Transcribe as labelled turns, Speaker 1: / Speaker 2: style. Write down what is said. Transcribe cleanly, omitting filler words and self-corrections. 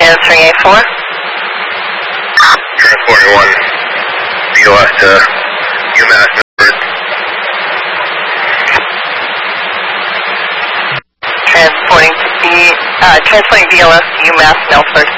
Speaker 1: answering A4.
Speaker 2: Transporting 1 BLS to UMass Milford.
Speaker 1: Transporting BLS to UMass Milford.